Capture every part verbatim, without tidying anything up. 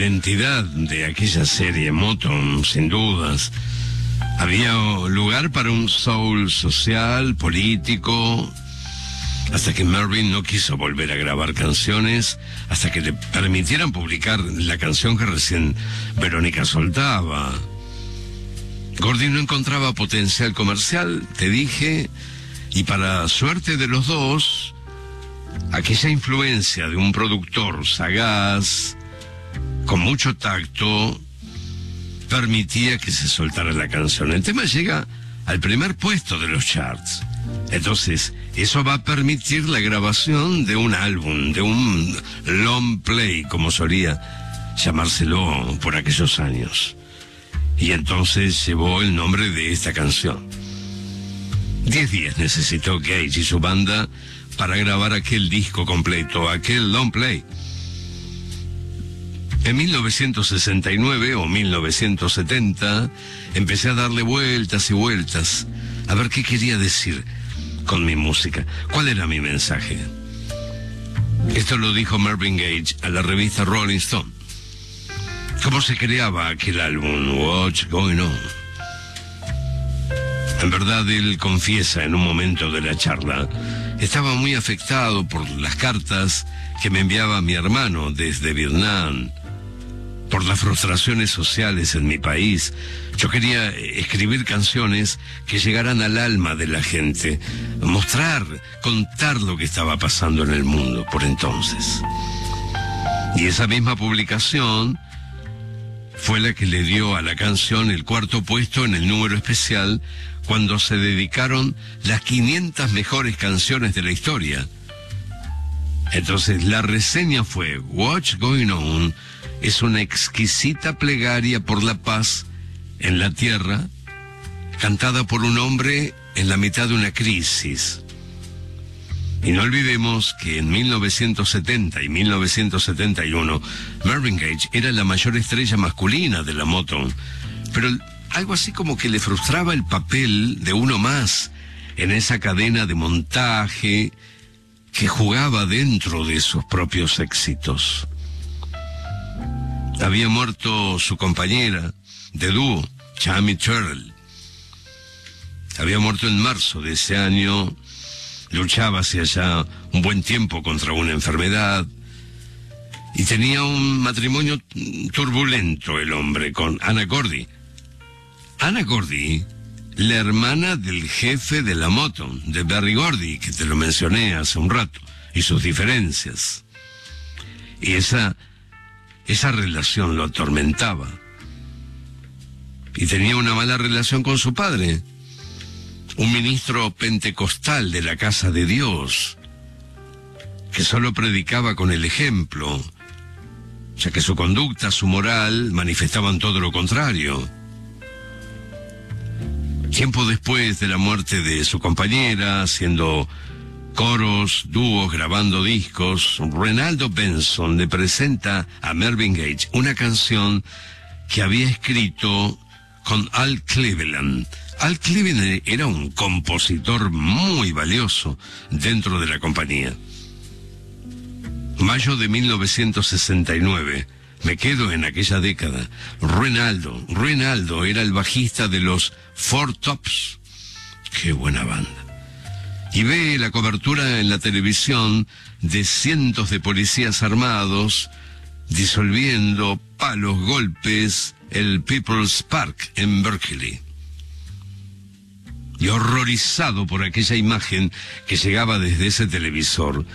identidad de aquella serie, Motown, sin dudas. Había lugar para un soul social, político, hasta que Mervyn no quiso volver a grabar canciones, hasta que le permitieran publicar la canción que recién Verónica soltaba. Gordy no encontraba potencial comercial, te dije, y para suerte de los dos, aquella influencia de un productor sagaz, con mucho tacto, permitía que se soltara la canción. El tema llega al primer puesto de los charts. Entonces, eso va a permitir la grabación de un álbum, de un long play, como solía llamárselo por aquellos años. Y entonces llevó el nombre de esta canción. Diez días necesitó Gage y su banda para grabar aquel disco completo, aquel long play. En mil novecientos sesenta y nueve o mil novecientos setenta empecé a darle vueltas y vueltas a ver qué quería decir con mi música, cuál era mi mensaje. Esto lo dijo Marvin Gage a la revista Rolling Stone. ¿Cómo se creaba aquel álbum, What's Going On? En verdad, él confiesa en un momento de la charla, estaba muy afectado por las cartas que me enviaba mi hermano desde Vietnam, por las frustraciones sociales en mi país. Yo quería escribir canciones que llegaran al alma de la gente, mostrar, contar lo que estaba pasando en el mundo por entonces. Y esa misma publicación fue la que le dio a la canción el cuarto puesto en el número especial cuando se dedicaron las quinientas mejores canciones de la historia. Entonces la reseña fue: What's Going On es una exquisita plegaria por la paz en la tierra, cantada por un hombre en la mitad de una crisis. Y no olvidemos que en mil novecientos setenta y mil novecientos setenta y uno Marvin Gage era la mayor estrella masculina de la Motown, pero algo así como que le frustraba el papel de uno más en esa cadena de montaje que jugaba dentro de sus propios éxitos. Había muerto su compañera de dúo, Tammy Terrell. Había muerto en marzo de ese año. Luchaba hacía ya un buen tiempo contra una enfermedad y tenía un matrimonio turbulento el hombre con Anna Gordy. Anna Gordy, la hermana del jefe de la Motown, de Berry Gordy, que te lo mencioné hace un rato, y sus diferencias. Y esa, esa relación lo atormentaba. Y tenía una mala relación con su padre, un ministro pentecostal de la casa de Dios, que solo predicaba con el ejemplo, ya que su conducta, su moral, manifestaban todo lo contrario. Tiempo después de la muerte de su compañera, haciendo coros, dúos, grabando discos, Renaldo Benson le presenta a Marvin Gage una canción que había escrito con Al Cleveland. Al Cleveland era un compositor muy valioso dentro de la compañía. Mayo de mil novecientos sesenta y nueve, me quedo en aquella década. Renaldo, Renaldo era el bajista de los Four Tops. Qué buena banda. Y ve la cobertura en la televisión de cientos de policías armados disolviendo palos, golpes, el People's Park en Berkeley. Y horrorizado por aquella imagen que llegaba desde ese televisor,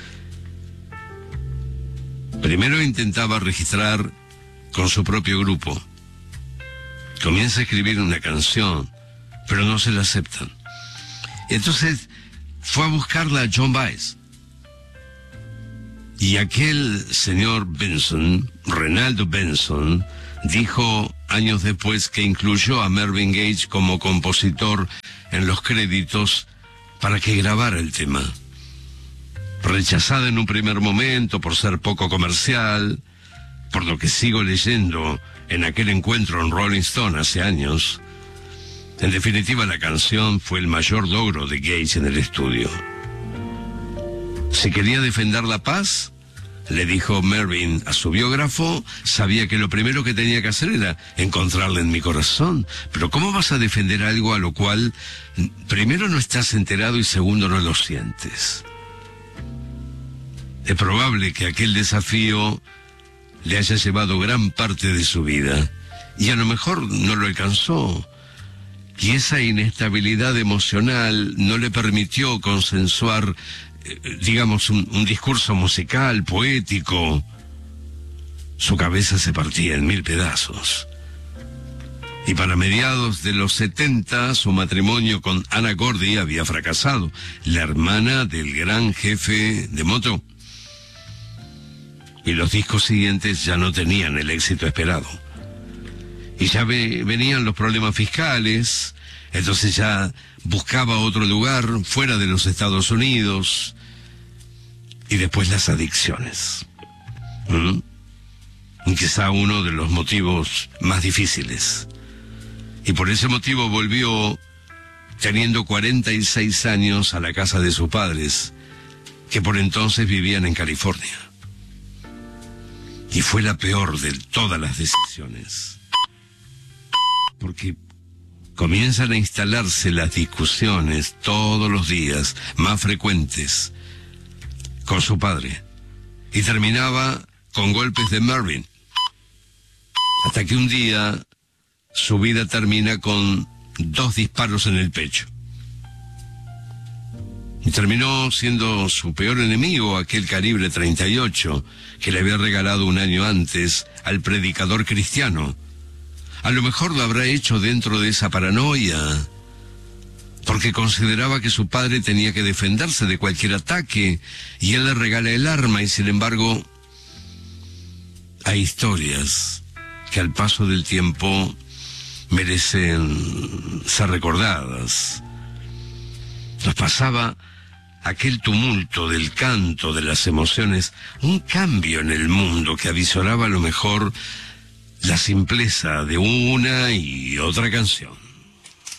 primero intentaba registrar con su propio grupo. Comienza a escribir una canción, pero no se la aceptan. Entonces fue a buscarla a Joan Baez. Y aquel señor Benson, Renaldo Benson, dijo años después que incluyó a Marvin Gage como compositor en los créditos para que grabara el tema. Rechazada en un primer momento por ser poco comercial, por lo que sigo leyendo en aquel encuentro en Rolling Stone hace años, en definitiva la canción fue el mayor logro de Gage en el estudio. Si quería defender la paz, le dijo Mervyn a su biógrafo, sabía que lo primero que tenía que hacer era encontrarle en mi corazón. Pero ¿cómo vas a defender algo a lo cual primero no estás enterado y segundo no lo sientes? Es probable que aquel desafío le haya llevado gran parte de su vida y a lo mejor no lo alcanzó. Y esa inestabilidad emocional no le permitió consensuar, eh, digamos, un, un discurso musical, poético. Su cabeza se partía en mil pedazos. Y para mediados de los setenta, su matrimonio con Anna Gordy había fracasado, la hermana del gran jefe de Motown. Y los discos siguientes ya no tenían el éxito esperado. Y ya ve, venían los problemas fiscales, entonces ya buscaba otro lugar fuera de los Estados Unidos. Y después las adicciones. ¿Mm? Quizá uno de los motivos más difíciles. Y por ese motivo volvió, teniendo cuarenta y seis años, a la casa de sus padres, que por entonces vivían en California. Y fue la peor de todas las decisiones. Porque comienzan a instalarse las discusiones todos los días, más frecuentes, con su padre. Y terminaba con golpes de Mervyn. Hasta que un día su vida termina con dos disparos en el pecho. Y terminó siendo su peor enemigo aquel calibre treinta y ocho que le había regalado un año antes al predicador cristiano. A lo mejor lo habrá hecho dentro de esa paranoia, porque consideraba que su padre tenía que defenderse de cualquier ataque, y él le regala el arma, y sin embargo, hay historias que al paso del tiempo merecen ser recordadas. Nos pasaba aquel tumulto del canto, de las emociones, un cambio en el mundo que avisoraba a lo mejor la simpleza de una y otra canción.